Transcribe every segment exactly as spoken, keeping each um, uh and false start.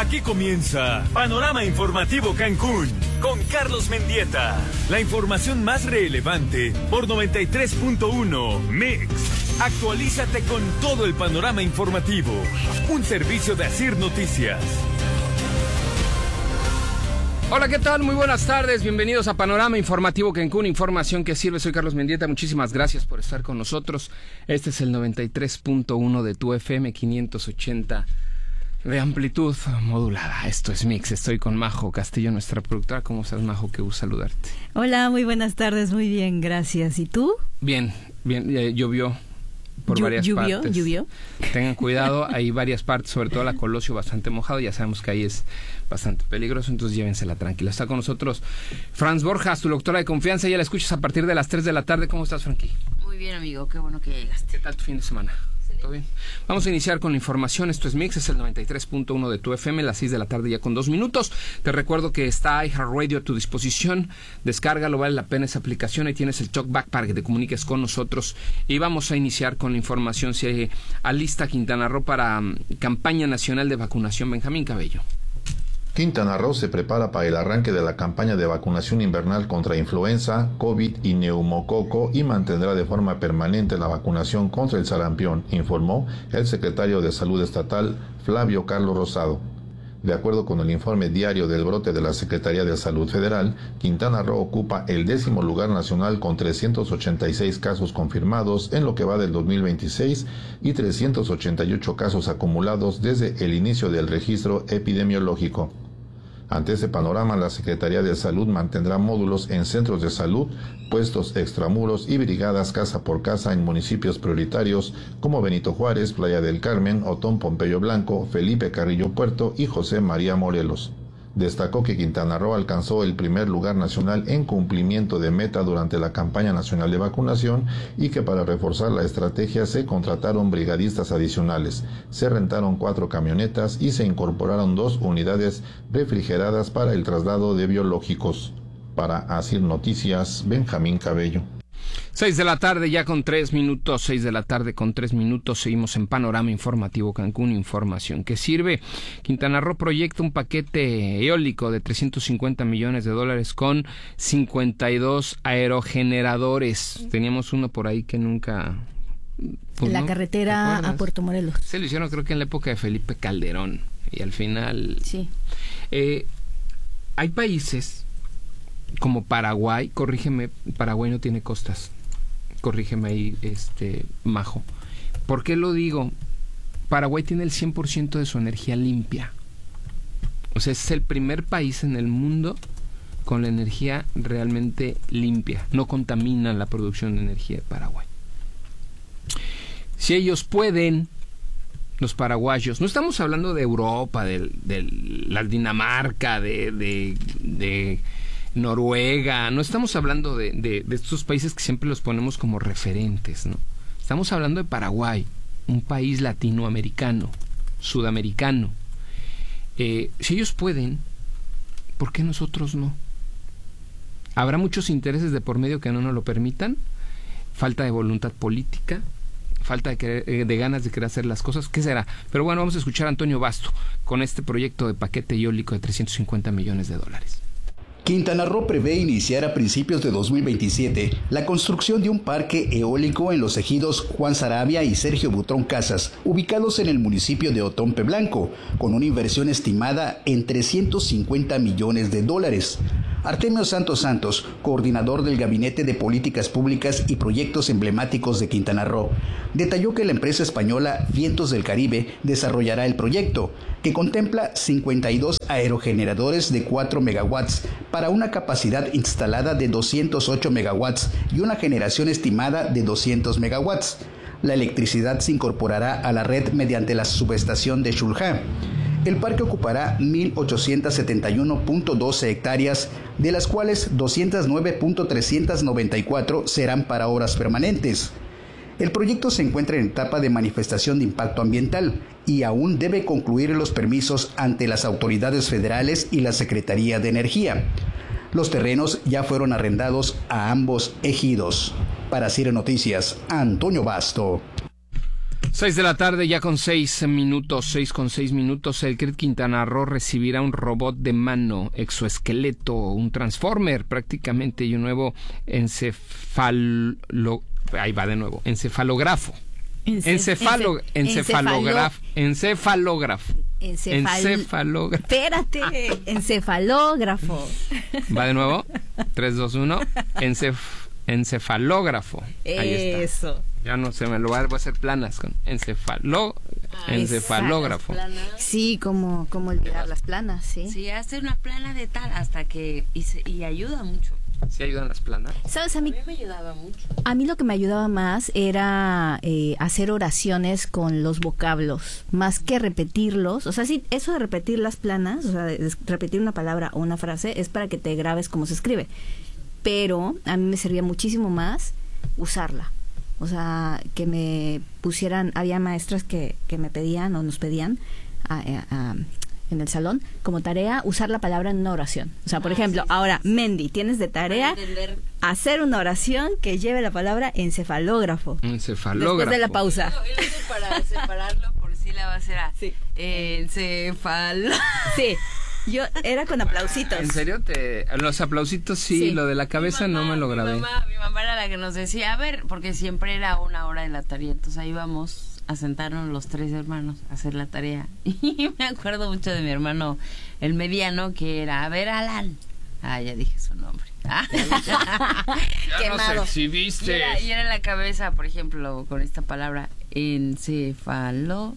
Aquí comienza Panorama Informativo Cancún con Carlos Mendieta. La información más relevante por noventa y tres punto uno Mix. Actualízate con todo el panorama informativo. Un servicio de Asir Noticias. Hola, ¿qué tal? Muy buenas tardes. Bienvenidos a Panorama Informativo Cancún. Información que sirve. Soy Carlos Mendieta. Muchísimas gracias por estar con nosotros. Este es el noventa y tres punto uno de tu F M quinientos ochenta de amplitud modulada. Esto es Mix. Estoy con Majo Castillo, nuestra productora. ¿Cómo estás, Majo? Qué gusto saludarte. Hola, muy buenas tardes. Muy bien, gracias. ¿Y tú? Bien, bien. Eh, llovió por Llu- varias ¿Lluvió? partes. ¿Lluvió? Tengan cuidado, hay varias partes, sobre todo la Colosio, bastante mojado. Ya sabemos que ahí es bastante peligroso, entonces llévensela tranquila. Está con nosotros Franz Borjas, tu doctora de confianza. Ya la escuchas a partir de las tres de la tarde. ¿Cómo estás, Frankie? Muy bien, amigo. Qué bueno que llegaste. ¿Qué tal tu fin de semana? ¿Todo bien? Vamos a iniciar con la información. Esto es Mix, es el noventa y tres punto uno de tu F M, las seis de la tarde ya con dos minutos. Te recuerdo que está iHeartRadio a tu disposición. Descárgalo, vale la pena esa aplicación. Ahí tienes el talkback para que te comuniques con nosotros. Y vamos a iniciar con la información. Se alista Quintana Roo para um, campaña nacional de vacunación. Benjamín Cabello. Quintana Roo se prepara para el arranque de la campaña de vacunación invernal contra influenza, COVID y neumococo y mantendrá de forma permanente la vacunación contra el sarampión, informó el secretario de Salud Estatal, Flavio Carlos Rosado. De acuerdo con el informe diario del brote de la Secretaría de Salud Federal, Quintana Roo ocupa el décimo lugar nacional con trescientos ochenta y seis casos confirmados en lo que va del dos mil veintiséis y trescientos ochenta y ocho casos acumulados desde el inicio del registro epidemiológico. Ante ese panorama, la Secretaría de Salud mantendrá módulos en centros de salud, puestos extramuros y brigadas casa por casa en municipios prioritarios como Benito Juárez, Playa del Carmen, Otón Pompeyo Blanco, Felipe Carrillo Puerto y José María Morelos. Destacó que Quintana Roo alcanzó el primer lugar nacional en cumplimiento de meta durante la campaña nacional de vacunación y que para reforzar la estrategia se contrataron brigadistas adicionales, se rentaron cuatro camionetas y se incorporaron dos unidades refrigeradas para el traslado de biológicos. Para Asir Noticias, Benjamín Cabello. Seis de la tarde ya con tres minutos, seis de la tarde con tres minutos, seguimos en Panorama Informativo Cancún, información que sirve. Quintana Roo proyecta un paquete eólico de trescientos cincuenta millones de dólares con cincuenta y dos aerogeneradores. Teníamos uno por ahí que nunca... Pues, la ¿no? carretera a Puerto Morelos. Se lo hicieron creo que en la época de Felipe Calderón y al final... Sí. Eh, hay países como Paraguay, corrígeme, Paraguay no tiene costas. Corrígeme ahí, este, Majo. ¿Por qué lo digo? Paraguay tiene el cien por ciento de su energía limpia. O sea, es el primer país en el mundo con la energía realmente limpia. No contaminan la producción de energía de Paraguay. Si ellos pueden, los paraguayos, no estamos hablando de Europa, de, de la Dinamarca, de... de, de Noruega, no estamos hablando de, de, de estos países que siempre los ponemos como referentes, ¿no? Estamos hablando de Paraguay, un país latinoamericano, sudamericano. Eh, si ellos pueden, ¿por qué nosotros no? ¿Habrá muchos intereses de por medio que no nos lo permitan? ¿Falta de voluntad política? ¿Falta de, querer, de ganas de querer hacer las cosas? ¿Qué será? Pero bueno, vamos a escuchar a Antonio Basto con este proyecto de paquete eólico de trescientos cincuenta millones de dólares. Quintana Roo prevé iniciar a principios de dos mil veintisiete la construcción de un parque eólico en los ejidos Juan Sarabia y Sergio Butrón Casas, ubicados en el municipio de Otompe Blanco, con una inversión estimada en trescientos cincuenta millones de dólares. Artemio Santos Santos, coordinador del Gabinete de Políticas Públicas y Proyectos Emblemáticos de Quintana Roo, detalló que la empresa española Vientos del Caribe desarrollará el proyecto, que contempla cincuenta y dos aerogeneradores de cuatro megawatts para una capacidad instalada de doscientos ocho megawatts y una generación estimada de doscientos megawatts. La electricidad se incorporará a la red mediante la subestación de Xulha. El parque ocupará mil ochocientos setenta y uno punto doce hectáreas, de las cuales doscientos nueve punto trescientos noventa y cuatro serán para obras permanentes. El proyecto se encuentra en etapa de manifestación de impacto ambiental y aún debe concluir los permisos ante las autoridades federales y la Secretaría de Energía. Los terrenos ya fueron arrendados a ambos ejidos. Para Cire Noticias, Antonio Basto. Seis de la tarde, ya con seis minutos, seis con seis minutos, el C R I T Quintana Roo recibirá un robot de mano, exoesqueleto, un transformer prácticamente y un nuevo encefalo... Ahí va de nuevo, encefalógrafo. Encef Encefalo... Encefalógrafo. Encefalógrafo. Encefal... Encefalógrafo. Espérate, encefalógrafo. Va de nuevo, tres, dos, uno, Encef... encefalógrafo. Ahí está. Eso. Ya no se me lo voy a hacer planas con encefalo, ah, encefalógrafo. Sí, como, como olvidar las planas, sí. Sí, hacer una plana de tal hasta que y, se, y ayuda mucho. ¿Sí ayudan las planas? ¿Sabes? A mí, a mí me ayudaba mucho. A mí lo que me ayudaba más era eh, hacer oraciones con los vocablos, más que repetirlos. O sea, sí, eso de repetir las planas, o sea, de, de repetir una palabra o una frase, es para que te grabes cómo se escribe. Pero a mí me servía muchísimo más usarla. O sea, que me pusieran, había maestras que, que me pedían o nos pedían a, a, a, en el salón como tarea usar la palabra en una oración. O sea, por ah, ejemplo, sí, sí, ahora, Mendy, tienes de tarea hacer una oración que lleve la palabra encefalógrafo. Encefalógrafo. Después de la pausa. Yo, yo para separarlo por sílabas era sí. encefal. Sí. Yo era con aplausitos. ¿En serio? Te, los aplausitos sí, sí. Lo de la cabeza mamá, no me lo grabé. Mi mamá, mi mamá era la que nos decía, a ver, porque siempre era una hora de la tarea, entonces ahí vamos a sentarnos los tres hermanos a hacer la tarea. Y me acuerdo mucho de mi hermano, el mediano, que era, a ver, Alan. Ah, ya dije su nombre. Ah. Ya nos exhibiste. Y era, y era la cabeza, por ejemplo, con esta palabra, encefalo.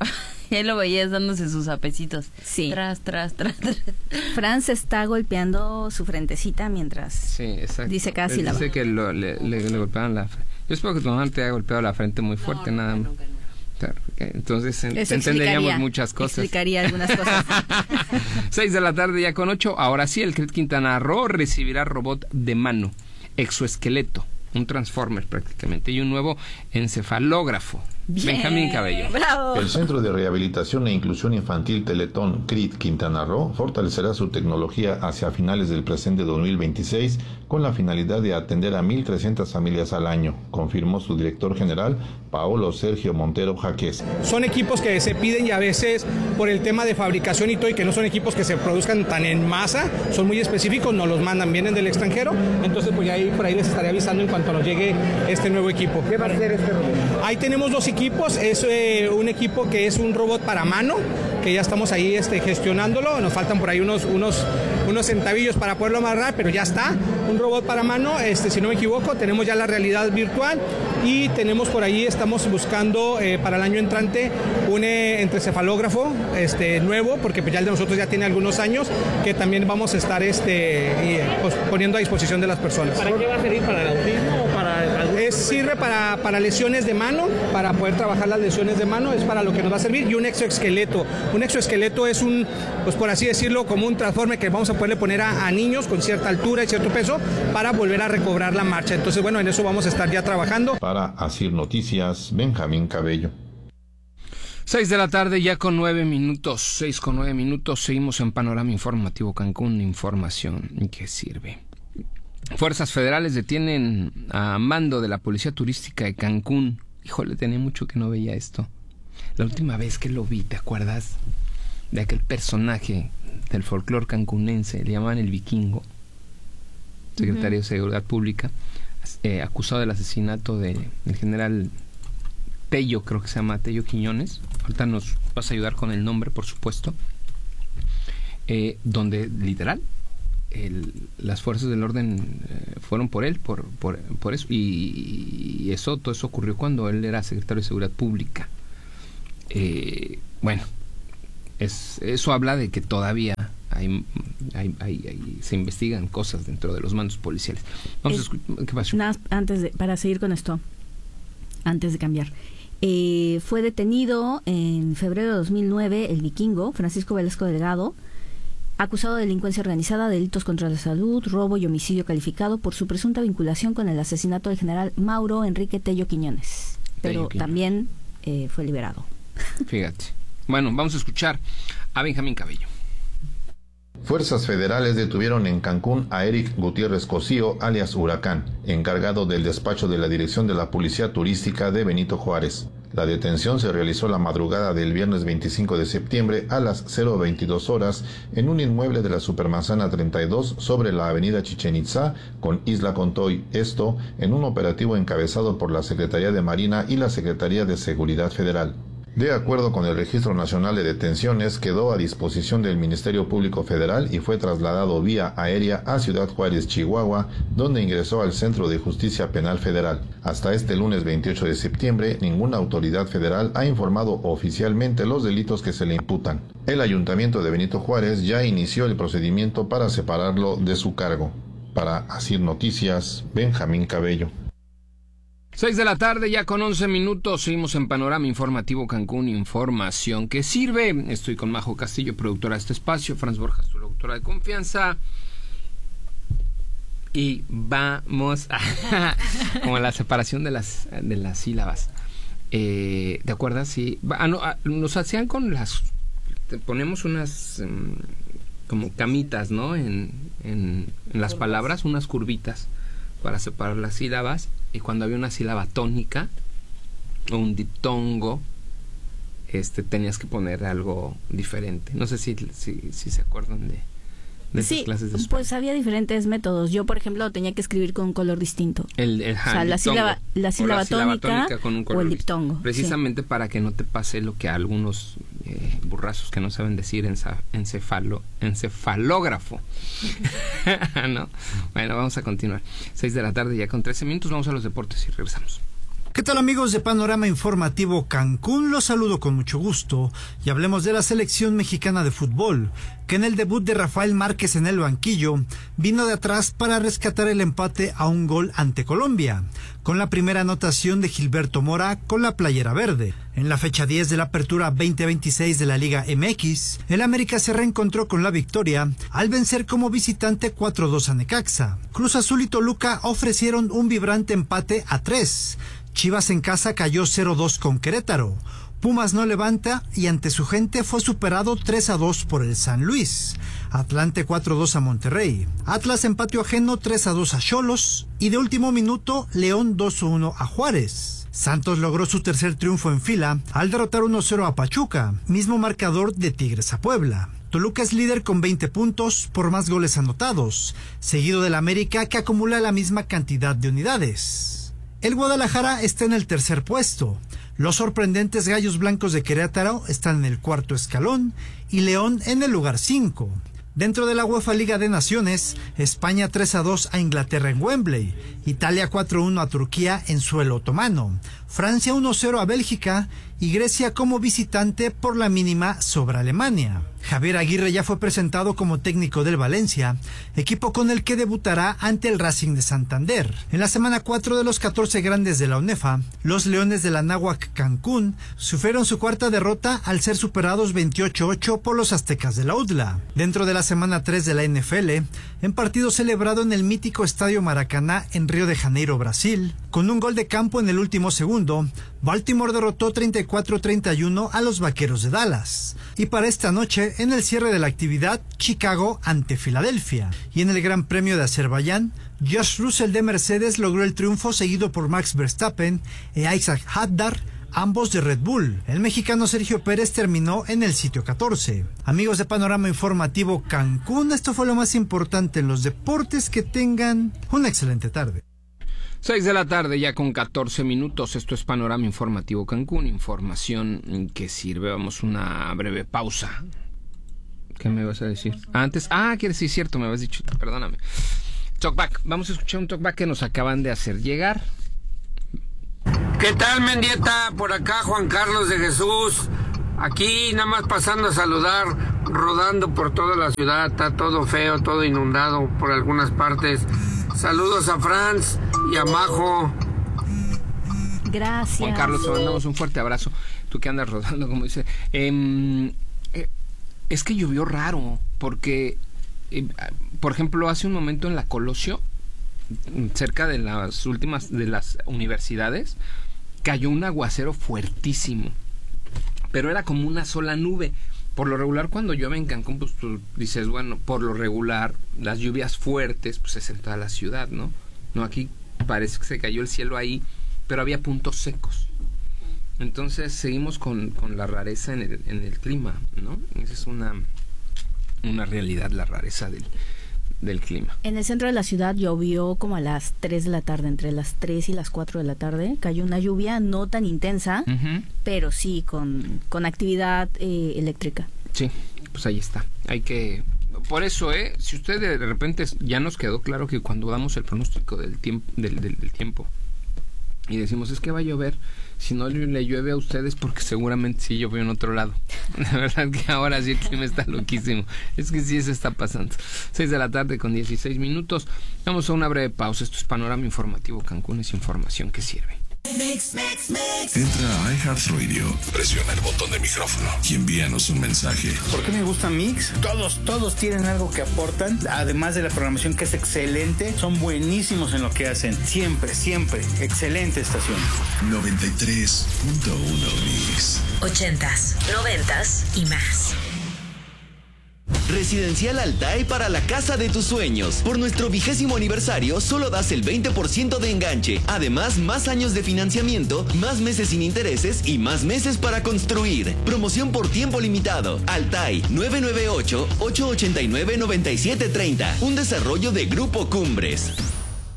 Y él lo veías dándose sus apecitos. Sí. Tras, tras, tras, tras. Fran se está golpeando su frentecita mientras sí, exacto. dice cada sílaba. Dice que lo, le, le, le golpeaban la frente. Yo espero que tu mamá te haya golpeado la frente muy fuerte, no, nada más. Nunca, nunca. Claro, entonces Eso entenderíamos muchas cosas. Explicaría algunas cosas. Seis de la tarde ya con ocho. Ahora sí, el C R I T Quintana Roo recibirá robot de mano, exoesqueleto, un transformer prácticamente, y un nuevo encefalógrafo. Bien. Benjamín Cabello. Bravo. El Centro de Rehabilitación e Inclusión Infantil Teletón C R I T Quintana Roo fortalecerá su tecnología hacia finales del presente dos mil veintiséis con la finalidad de atender a mil trescientas familias al año, confirmó su director general, Paolo Sergio Montero Jaques. Son equipos que se piden y a veces por el tema de fabricación y todo, y que no son equipos que se produzcan tan en masa, son muy específicos, nos los mandan, vienen del extranjero, entonces pues ya ahí, por ahí les estaré avisando en cuanto nos llegue este nuevo equipo. ¿Qué va a ser este robot? Ahí tenemos dos equipos, es eh, un equipo que es un robot para mano, que ya estamos ahí este, gestionándolo, nos faltan por ahí unos, unos, unos centavillos para poderlo amarrar, pero ya está, un robot para mano, este, si no me equivoco, tenemos ya la realidad virtual y tenemos por ahí, estamos buscando eh, para el año entrante un eh, encefalógrafo este, nuevo, porque pues ya el de nosotros ya tiene algunos años, que también vamos a estar este, y, pues, poniendo a disposición de las personas. ¿Para qué va a servir? ¿Para el autismo o para algún... Es, sirve para, para lesiones de mano, para poder trabajar las lesiones de mano, es para lo que nos va a servir, y un exoesqueleto. Un exoesqueleto es un, pues por así decirlo, como un transforme que vamos a poderle poner a, a niños con cierta altura y cierto peso para volver a recobrar la marcha. Entonces, bueno, en eso vamos a estar ya trabajando. Para Asir Noticias, Benjamín Cabello. Seis de la tarde ya con nueve minutos, seis con nueve minutos, seguimos en Panorama Informativo Cancún, información que sirve. Fuerzas federales detienen a mando de la Policía Turística de Cancún. Híjole, tenía mucho que no veía esto. La última vez que lo vi, ¿te acuerdas? De aquel personaje del folclore cancunense, le llamaban el Vikingo, secretario uh-huh. de Seguridad Pública, eh, acusado del asesinato del de, general Tello, creo que se llama Tello Quiñones. Ahorita nos vas a ayudar con el nombre, por supuesto. Eh, donde, literal, el, las fuerzas del orden eh, fueron por él, por, por, por eso. Y, y eso, todo eso ocurrió cuando él era secretario de Seguridad Pública. Eh, bueno, es, eso habla de que todavía hay, hay, hay, hay, se investigan cosas dentro de los mandos policiales. Vamos es, a escuchar. ¿Qué pasó? Nada, antes de, para seguir con esto, antes de cambiar. Eh, fue detenido en febrero de dos mil nueve el Vikingo, Francisco Velasco Delgado, acusado de delincuencia organizada, delitos contra la salud, robo y homicidio calificado por su presunta vinculación con el asesinato del general Mauro Enrique Tello Quiñones. Pero Tello Quiñones. también eh, fue liberado. Fíjate. Bueno, vamos a escuchar a Benjamín Cabello. Fuerzas federales detuvieron en Cancún a Eric Gutiérrez Cosío, alias Huracán, encargado del despacho de la Dirección de la Policía Turística de Benito Juárez. La detención se realizó la madrugada del viernes veinticinco de septiembre a las cero veintidós horas en un inmueble de la Supermanzana treinta y dos sobre la avenida Chichén Itzá con Isla Contoy, esto en un operativo encabezado por la Secretaría de Marina y la Secretaría de Seguridad Federal. De acuerdo con el Registro Nacional de Detenciones, quedó a disposición del Ministerio Público Federal y fue trasladado vía aérea a Ciudad Juárez, Chihuahua, donde ingresó al Centro de Justicia Penal Federal. Hasta este lunes veintiocho de septiembre, ninguna autoridad federal ha informado oficialmente los delitos que se le imputan. El Ayuntamiento de Benito Juárez ya inició el procedimiento para separarlo de su cargo. Para Asir Noticias, Benjamín Cabello. Seis de la tarde, ya con once minutos, seguimos en Panorama Informativo Cancún, información que sirve. Estoy con Majo Castillo, productora de este espacio, Franz Borjas, tu productora de confianza. Y vamos a... como la separación de las, de las sílabas. Eh, ¿Te acuerdas? Sí. Ah, no, ah, nos hacían con las... Te ponemos unas... Um, como camitas, ¿no? En, en, en las palabras, unas curvitas para separar las sílabas. Y cuando había una sílaba tónica o un diptongo, este, tenías que poner algo diferente. No sé si, si, si se acuerdan de, de sí, esas clases de español. Pues había diferentes métodos. Yo, por ejemplo, tenía que escribir con un color distinto. El, el, o sea, la sílaba, la sílaba, la sílaba tónica, tónica con un color o el diptongo. Precisamente sí. Para que no te pase lo que a algunos eh, burrazos que no saben decir encefalo, encefalógrafo. ¿No? Bueno, vamos a continuar. Seis de la tarde ya con trece minutos. Vamos a los deportes y regresamos. ¿Qué tal, amigos de Panorama Informativo Cancún? Los saludo con mucho gusto y hablemos de la selección mexicana de fútbol, que en el debut de Rafael Márquez en el banquillo vino de atrás para rescatar el empate a un gol ante Colombia, con la primera anotación de Gilberto Mora con la playera verde. En la fecha diez de la apertura veinte veintiséis de la Liga M X, el América se reencontró con la victoria al vencer como visitante cuatro dos a Necaxa. Cruz Azul y Toluca ofrecieron un vibrante empate a tres. Chivas en casa cayó cero dos con Querétaro. Pumas no levanta y ante su gente fue superado tres a dos por el San Luis. Atlante cuatro dos a Monterrey. Atlas en patio ajeno tres a dos a Xolos. Y de último minuto, León dos a uno a Juárez. Santos logró su tercer triunfo en fila al derrotar uno cero a Pachuca, mismo marcador de Tigres a Puebla. Toluca es líder con veinte puntos por más goles anotados, seguido del América que acumula la misma cantidad de unidades. El Guadalajara está en el tercer puesto. Los sorprendentes Gallos Blancos de Querétaro están en el cuarto escalón y León en el lugar cinco. Dentro de la UEFA Liga de Naciones, España tres a dos a Inglaterra en Wembley, Italia cuatro a uno a Turquía en suelo otomano, Francia uno cero a Bélgica y Grecia como visitante por la mínima sobre Alemania. Javier Aguirre ya fue presentado como técnico del Valencia, equipo con el que debutará ante el Racing de Santander. En la semana cuatro de los catorce grandes de la UNEFA, los Leones de la Náhuac Cancún sufrieron su cuarta derrota al ser superados veintiocho a ocho por los Aztecas de la U D L A. Dentro de la semana tres de la N F L, en partido celebrado en el mítico Estadio Maracaná en Río de Janeiro, Brasil, con un gol de campo en el último segundo, Baltimore derrotó treinta y cuatro a treinta y uno a los Vaqueros de Dallas. Y para esta noche, en el cierre de la actividad, Chicago ante Filadelfia. Y en el Gran Premio de Azerbaiyán, Josh Russell de Mercedes logró el triunfo seguido por Max Verstappen e Isaac Hadjar, ambos de Red Bull. El mexicano Sergio Pérez terminó en el sitio catorce. Amigos de Panorama Informativo Cancún, esto fue lo más importante en los deportes. Que tengan una excelente tarde. Seis de la tarde ya con catorce minutos. Esto es Panorama Informativo Cancún, información que sirve. Vamos a una breve pausa. ¿Qué me vas a decir? Antes, ah, quieres decir cierto, me habías dicho, perdóname. Talkback, vamos a escuchar un talkback que nos acaban de hacer llegar. ¿Qué tal, Mendieta? Por acá Juan Carlos de Jesús. Aquí nada más pasando a saludar, rodando por toda la ciudad. Está todo feo, todo inundado por algunas partes. Saludos a Franz y a Majo. Gracias. Juan Carlos, te mandamos un fuerte abrazo. Tú que andas rodando, como dice. Eh, eh, es que llovió raro, porque, eh, por ejemplo, hace un momento en la Colosio, cerca de las últimas de las universidades, cayó un aguacero fuertísimo, pero era como una sola nube. Por lo regular, cuando llueve en Cancún, pues tú dices, bueno, por lo regular, las lluvias fuertes, pues es en toda la ciudad, ¿no? No, aquí parece que se cayó el cielo ahí, pero había puntos secos. Entonces seguimos con, con la rareza en el, en el clima, ¿no? Esa es una, una realidad, la rareza del, del clima. En el centro de la ciudad llovió como a las tres de la tarde, entre las tres y las cuatro de la tarde. Cayó una lluvia no tan intensa, uh-huh. pero sí con, con actividad eh, eléctrica. Sí, pues ahí está. Hay que... Por eso, ¿eh? Si usted de repente ya nos quedó claro que cuando damos el pronóstico del tiempo, del, del, del tiempo y decimos es que va a llover, si no le llueve a ustedes porque seguramente sí llovió en otro lado. La verdad que ahora sí el clima está loquísimo. Es que sí eso está pasando. seis de la tarde con dieciséis minutos. Vamos a una breve pausa. Esto es Panorama Informativo Cancún, es información que sirve. Mix, mix, mix. Entra a iHeartRadio, presiona el botón de micrófono y envíanos un mensaje. ¿Por qué me gusta Mix? Todos, todos tienen algo que aportan, además de la programación que es excelente, son buenísimos en lo que hacen. Siempre, siempre. Excelente estación. noventa y tres punto uno Mix. Ochentas, noventas y más. Residencial Altai para la casa de tus sueños. Por nuestro vigésimo aniversario, solo das el veinte por ciento de enganche. Además, más años de financiamiento, más meses sin intereses y más meses para construir. Promoción por tiempo limitado. Altai, nueve nueve ocho, ocho ocho nueve, nueve siete tres cero. Un desarrollo de Grupo Cumbres.